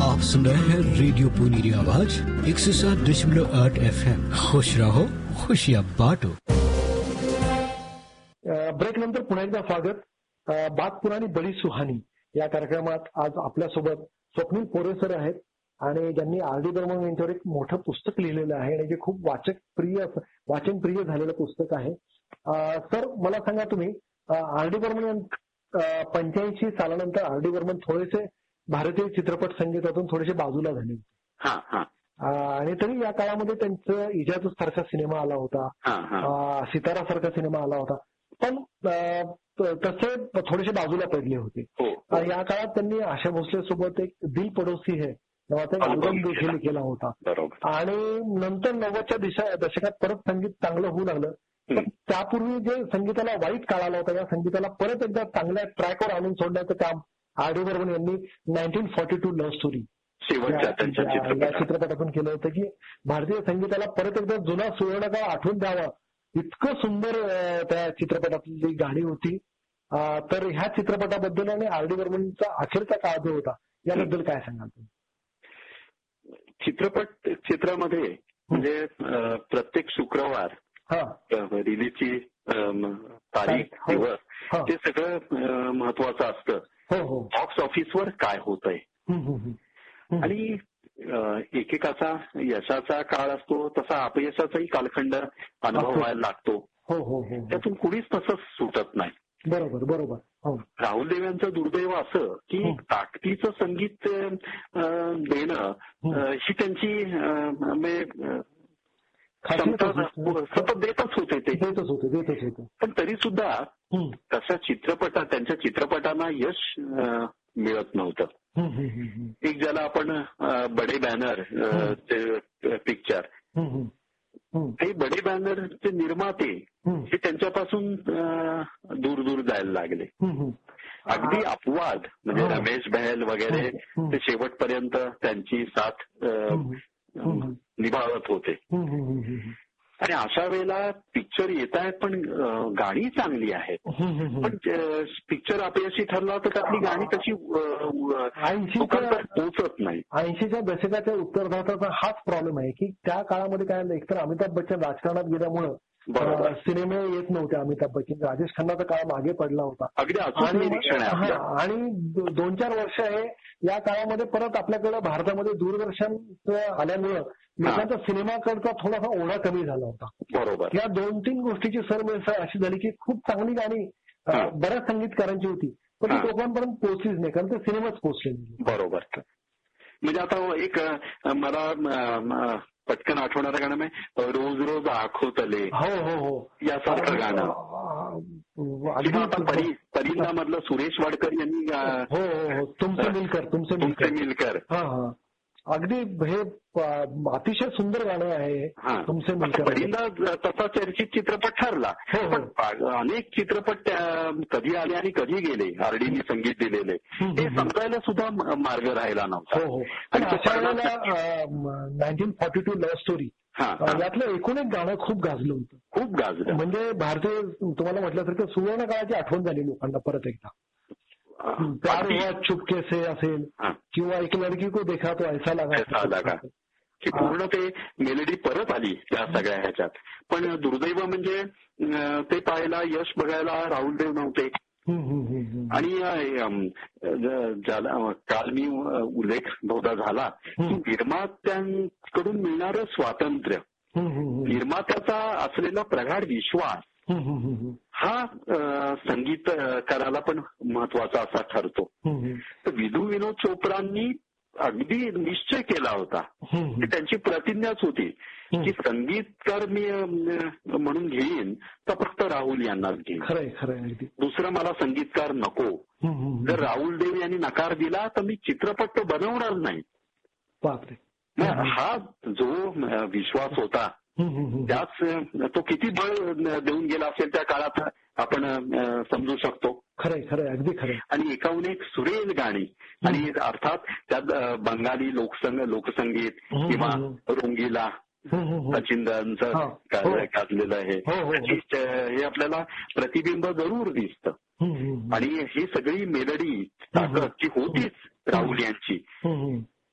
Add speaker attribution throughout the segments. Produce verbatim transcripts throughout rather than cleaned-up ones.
Speaker 1: आप सुन रहे हैं रेडियो पुनेरी आवाज एक सौ सात दशमलव आठ एफ एम. खुश रहो, खुशियां बांटो.
Speaker 2: ब्रेक नंतर पुन्हा एकदा स्वागत. बात पुराणी बडी सुहानी या कार्यक्रमात आज आपल्यासोबत स्वप्नील पोरे सर आहेत आणि ज्यांनी आर डी बर्मन यांच्यावर एक मोठं पुस्तक लिहिलेलं आहे आणि जे खूप वाचक प्रिय वाचन प्रिय झालेलं पुस्तक आहे. सर मला सांगा तुम्ही आर डी बर्मन पंच्याऐंशी सालानंतर आर डी बर्मन थोडेसे भारतीय चित्रपट संगीतातून थोडेसे बाजूला झाले होते आणि तरी या काळामध्ये त्यांचं इजाज सारखा सिनेमा आला होता, सितारा सारखा सिनेमा आला होता, पण तसे थोडेसे बाजूला पडले होते. या काळात त्यांनी आशा भोसले सोबत एक दिल पडोसी है नावाचा एक अल्बम देखील केला होता आणि नंतर नव्वदच्या दशकात परत संगीत चांगलं होऊ लागलं. त्यापूर्वी जे संगीताला वाईट काळ आला होता, या संगीताला परत एकदा चांगल्या ट्रॅकवर आणून सोडण्याचं काम आर डी बर्मन यांनी nineteen forty two love story या चित्रपटातून केलं होतं की भारतीय संगीताला परत एकदा जुना सुवर्ण काळ आठवून द्यावा. इतकं सुंदर त्या चित्रपटातली गाणी होती. तर ह्या चित्रपटाबद्दल आणि आर डी बर्मनचा अखेरचा काळ जो होता याबद्दल काय सांगाल तुम्ही?
Speaker 3: चित्रपट चित्रामध्ये म्हणजे प्रत्येक शुक्रवार रिलीजची तारीख दिवस ते सगळं महत्वाचं असतं. बॉक्स ऑफिसवर काय होतंय आणि एकेकाचा यशाचा काळ असतो तसा अपयशाचाही कालखंड अनुभवायला लागतो. त्यातून कुणीच तसंच सुटत नाही.
Speaker 2: बरोबर बरोबर.
Speaker 3: राहुल देव यांचं दुर्दैव असं की ताकदीचं संगीत देणं ही त्यांची सतत देतच होते ते, पण तरी सुद्धा तशा चित्रपटात त्यांच्या चित्रपटांना यश मिळत नव्हतं. एक ज्याला आपण बडे बॅनर पिक्चर, हे बडे बॅनरचे निर्माते हे त्यांच्यापासून दूर दूर जायला लागले. अगदी अपवाद म्हणजे रमेश बहल वगैरे ते शेवटपर्यंत त्यांची साथ निभावत होते आणि अशा वेळेला पिक्चर येत आहेत पण गाणी चांगली आहेत, पण पिक्चर अपयशी ठरला तर त्यातली गाणी कशी लोकांपर्यंत पोहोचत नाही.
Speaker 2: ऐंशीच्या दशकाच्या उत्तरार्धाचा हाच प्रॉब्लेम आहे की त्या काळामध्ये काय एकतर अमिताभ बच्चन राजकारणात गेल्यामुळं सिनेमे येत नव्हते. अमिताभ बच्चन, राजेश खन्नाचा काळ मागे पडला होता आणि दोन चार वर्ष आहे या काळामध्ये परत आपल्याकडे भारतामध्ये दूरदर्शन आल्यामुळं लोकांचा सिनेमाकडचा थोडासा ओढा कमी झाला होता.
Speaker 3: बरोबर.
Speaker 2: या दोन तीन गोष्टीची सरमिसळ अशी झाली की खूप चांगली गाणी बऱ्याच संगीतकारांची होती पण ती लोकांपर्यंत पोहोचलीच नाही कारण ते सिनेमाच पोहोचले नाही.
Speaker 3: बरोबर. म्हणजे आता एक मला पटकन आठवणारं गाणं आहे रोज रोज आखो तले,
Speaker 2: हो हो हो
Speaker 3: यासारखं गाणं. किंवा आता परी परिंदा मधलं सुरेश वाडकर यांनी
Speaker 2: हो हो तुमचे मिलकर तुमचे
Speaker 3: मिलकर
Speaker 2: अगदी हे अतिशय सुंदर गाणं आहे तुमचे मिलकर.
Speaker 3: परिंदा तसा चर्चित चित्रपट ठरला पण अनेक चित्रपट कधी आले आणि कधी गेले आरडीनी संगीत दिलेले हे समजायला सुद्धा मार्ग राहिला नव्हता.
Speaker 2: हो आणि अशा वेळेला nineteen forty two love story यातलं एकूण एक गाणं खूप गाजलं होतं.
Speaker 3: खूप गाजलं म्हणजे
Speaker 2: भारतीय तुम्हाला म्हटल्यासारखं सुवर्ण काळाची आठवण झाली लोकांना परत एकदा. प्यार हुआ चुपके से असेल किंवा एक लडकी को देखा तो ऐसा लगा
Speaker 3: की पूर्ण ते मेलडी परत आली त्या सगळ्या ह्याच्यात. पण दुर्दैव म्हणजे ते पाहायला यश बघायला राहुल देव नव्हते आणि ज्याला काल मी उल्लेख बहुधा झाला की निर्मात्यांकडून मिळणारं स्वातंत्र्य, निर्मात्याचा असलेला प्रगाढ विश्वास हा संगीतकाराला पण महत्वाचा असा ठरतो. तर विधू विनोद चोप्रांनी अगदी निश्चय केला होता की त्यांची प्रतिज्ञाच होती की संगीतकार मी म्हणून घेईन तर फक्त राहुल यांनाच घेईन, दुसरं मला संगीतकार नको. जर राहुल देव यांनी नकार दिला तर मी चित्रपट तो बनवणार नाही. हा जो विश्वास होता त्याच तो किती बळ देऊन गेला असेल त्या काळात आपण समजू शकतो.
Speaker 2: खरंय खरंय अगदी खरंय.
Speaker 3: आणि एकाहून एक सुरेल गाणी आणि अर्थात त्यात बंगाली लोकसंग लोकसंगीत किंवा रोंगीला सचिनदांचं गाजलेलं आहे हे आपल्याला प्रतिबिंब जरूर दिसतं आणि ही सगळी मेलडी ताकद जी होतीच राहुल यांची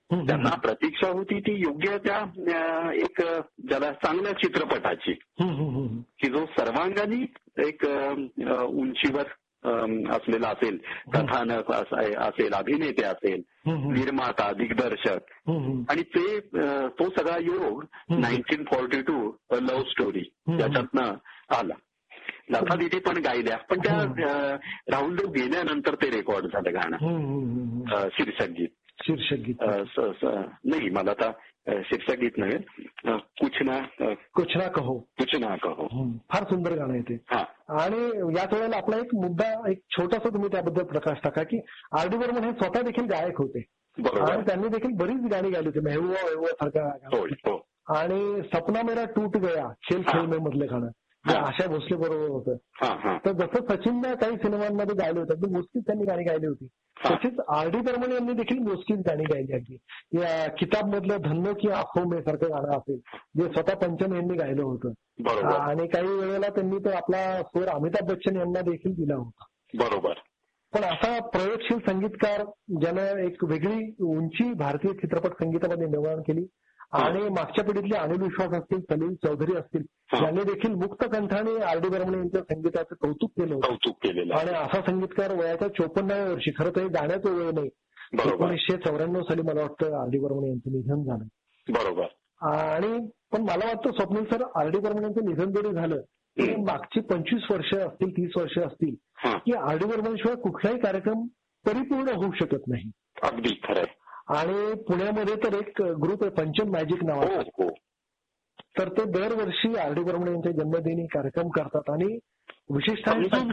Speaker 3: त्यांना प्रतीक्षा होती ती योग्य त्या एक ज्याला चांगल्या चित्रपटाची की जो सर्वांगाने एक उंचीवर असलेला असेल, कथानक असेल, अभिनेते असेल, निर्माता, दिग्दर्शक आणि ते तो सगळा योग nineteen forty two love story याच्यातनं आला. लता दीदी पण गायल्या, पण त्या राहुल देव गेल्यानंतर ते रेकॉर्ड झालं गाणं शीर्षक गीत.
Speaker 2: शीर्षक गीत
Speaker 3: नाही, मला आता शीर्षक गीत नव्हे, कुछ ना
Speaker 2: कुछ ना कहो
Speaker 3: कुछ ना कहो.
Speaker 2: फार सुंदर गाणं आहे ते. आणि याच वेळेला आपला एक मुद्दा, एक छोटासा तुम्ही त्याबद्दल प्रकाश टाका की आर डी बर्मन हे स्वतः देखील गायक होते आणि त्यांनी देखील बरीच गाणी गायली होती. मेहुआ मेहुआ सारखा आणि सपना मेरा टूट गया, खेल खेल में मधलं गाणं आशा भोसले बरोबर होतं. तर जसं सचिननं काही सिनेमांमध्ये गायले होते अगदी मोजकीच त्यांनी गाणी गायली होती, तशीच आर डी बर्मन यांनी देखील मोजकीच गाणी गायली अगदी. या किताब मधलं धन्नो की आंखों में सारखं गाणं असेल जे स्वतः पंचम यांनी गायलं होतं आणि काही वेळेला त्यांनी तो आपला स्वर अमिताभ बच्चन यांना देखील दिला होता.
Speaker 3: बरोबर.
Speaker 2: पण असा प्रयोगशील संगीतकार ज्यानं एक वेगळी उंची भारतीय चित्रपट संगीतामध्ये निर्माण केली आणि मागच्या पिढीतले अनिल विश्वास असतील, सलील चौधरी असतील, यांनी देखील मुक्त कंठाने आर डी बर्मन यांच्या संगीताचं कौतुक केलं होतं.
Speaker 3: कौतुक केलेलं
Speaker 2: आणि असा संगीतकार वयाच्या चोपन्नाव्या वर्षी, खरं तर हे गाण्याचं वय नाही, एकोणीसशे चौऱ्याण्णव साली मला वाटतं आर डी बर्मन यांचं निधन झालं.
Speaker 3: बरोबर.
Speaker 2: आणि पण मला वाटतं Swapnil sir, R D Burman यांचं निधन जरी झालं तरी मागची पंचवीस वर्ष असतील, तीस वर्ष असतील की आर डी बर्मन शिवाय कुठलाही कार्यक्रम परिपूर्ण होऊ शकत नाही.
Speaker 3: अगदी खरंय.
Speaker 2: आणि पुण्यामध्ये तर एक ग्रुप आहे पंचम मॅजिक नावाचा, तर ते दरवर्षी आर डी बर्मन यांच्या जन्मदिनी कार्यक्रम करतात आणि विशेषतः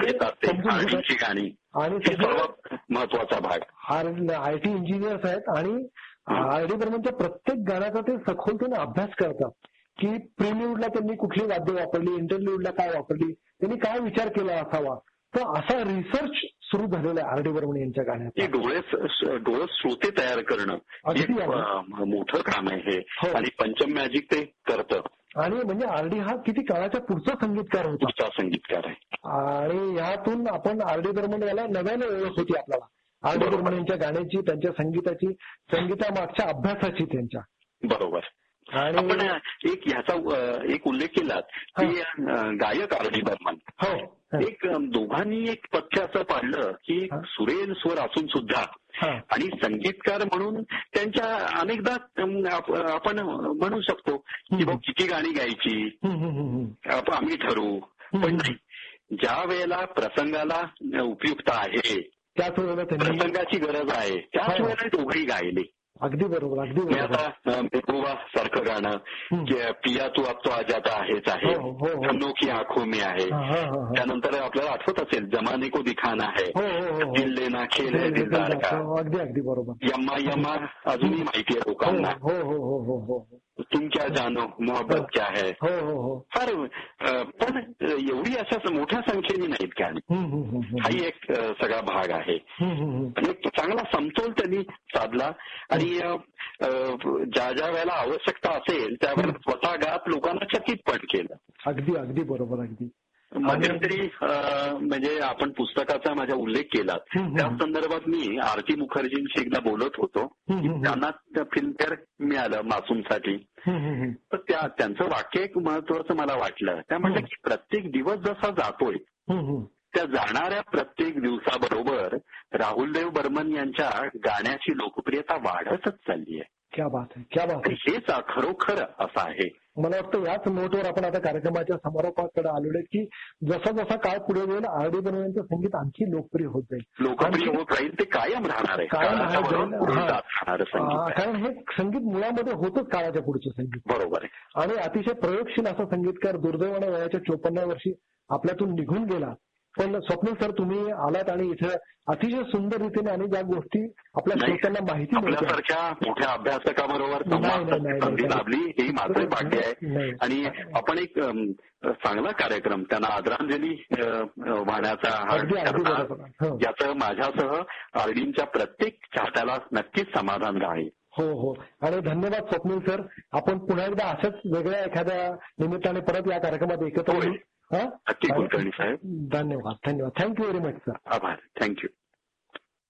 Speaker 2: आणि
Speaker 3: महत्वाचा भाग
Speaker 2: आय टी इंजिनियर्स आहेत आणि आर डी बर्मनच्या प्रत्येक गाण्याचा ते सखोलतेने अभ्यास करतात की प्रिल्यूडला त्यांनी कुठली वाद्य वापरली, इंटरल्यूडला काय वापरली, त्यांनी काय विचार केला असावा. तर असा रिसर्च सुरू झालेला आहे आर डी बर्मन यांच्या गाण्यात.
Speaker 3: डोळे डोळे श्रोते तयार करणं मोठं काम आहे हे, आणि पंचम मॅजिक ते करतं.
Speaker 2: आणि म्हणजे आर डी हा किती काळाच्या पुढचा संगीतकार होता,
Speaker 3: पुढचा संगीतकार आहे.
Speaker 2: आणि यातून आपण आर डी बर्मन याला नव्याने ओळख होती आपल्याला, आर डी बर्मन यांच्या गाण्याची, त्यांच्या संगीताची, संगीतामागच्या अभ्यासाची त्यांच्या.
Speaker 3: बरोबर. आपण एक ह्याचा एक उल्लेख केला की गायक आर डी बर्मन, एक दोघांनी एक पथ्य असं पाडलं की सुरेल स्वर असून सुद्धा आणि संगीतकार म्हणून त्यांच्या अनेकदा आपण म्हणू शकतो की बघ किती गाणी गायची आम्ही ठरवू, पण नाही, ज्या वेळेला प्रसंगाला उपयुक्त आहे, त्याच वेळेला प्रसंगाची गरज आहे, त्याच वेळेला दोघंही गायले.
Speaker 2: अगदी बरोबर. अगदी बरोबर.
Speaker 3: आता मेहबूबा सारखं गाणं, पिया तू अब तो आ जाता आहेच आहे, धन्नो की आंखों में आहे, त्यानंतर आपल्याला आठवत असेल जमाने को दिखाना है, दिल लेना खेल है दिलदार का.
Speaker 2: अगदी अगदी बरोबर.
Speaker 3: यम्मा यम्मा अजूनही माहिती आहे लोकांना.
Speaker 2: हो हो हो हो हो
Speaker 3: तुम क्या जानो मोहब्बत क्या है.
Speaker 2: हो हो हो
Speaker 3: फार, पण एवढी अशा मोठ्या संख्येने नाहीत गाणी. हाही एक सगळा भाग आहे. एक चांगला समतोल त्यांनी साधला आणि ज्या ज्या वेळेला आवश्यकता असेल त्यावेळेला स्वतः गात लोकांना चकित पण केलं.
Speaker 2: अगदी अगदी बरोबर. अगदी
Speaker 3: मध्यंतरी म्हणजे आपण पुस्तकाचा माझा उल्लेख केला, त्या संदर्भात मी आरती मुखर्जींशी एकदा बोलत होतो, त्यांना फिल्मफेअर मिळालं मासूमसाठी. तर त्या त्यांचं वाक्य एक महत्वाचं मला वाटलं. त्या म्हणलं की प्रत्येक दिवस जसा जातोय त्या जाणाऱ्या प्रत्येक दिवसाबरोबर राहुलदेव बर्मन यांच्या गाण्याची लोकप्रियता वाढतच चालली आहे.
Speaker 2: क्या बात आहे, क्या बात आहे.
Speaker 3: हेच खरोखर असं आहे.
Speaker 2: मला वाटतं याच नोटवर आपण आता कार्यक्रमाच्या समारोपाकडे आलेलो आहे की जसा जसा काळ पुढे जाईल आर डी बर्मन यांचं संगीत आणखी लोकप्रिय होत जाईल.
Speaker 3: लोकप्रिय होत राहील, ते कायम राहणार आहे,
Speaker 2: कायम राहणार. कारण हे संगीत मुळामध्ये होतच काळाच्या पुढचं संगीत.
Speaker 3: बरोबर आहे.
Speaker 2: आणि अतिशय प्रयोगशील असा संगीतकार दुर्दैवाने वयाच्या चोपन्नाव्या वर्षी आपल्यातून निघून गेला. पण स्वप्नील सर, तुम्ही आलात आणि इथे अतिशय सुंदर रीतीने आणि ज्या गोष्टी आपल्या श्रोत्यांना माहिती
Speaker 3: आपल्यासारख्या मोठ्या अभ्यासकाबरोबर संधी लाभली हे माझं भाग्य आहे. आणि आपण एक चांगला कार्यक्रम त्यांना आदरांजली वाहण्याचा याचं माझ्यासह आरडीच्या प्रत्येक चाहत्याला नक्कीच समाधान राहील.
Speaker 2: हो हो. आणि धन्यवाद स्वप्नील सर. आपण पुन्हा एकदा असंच वेगळ्या एखाद्या निमित्ताने परत या कार्यक्रमात एकत्र येऊ.
Speaker 3: नक्की कुलकर्णी साहेब.
Speaker 2: धन्यवाद. धन्यवाद. Thank you very much sir.
Speaker 3: आभार. थँक्यू.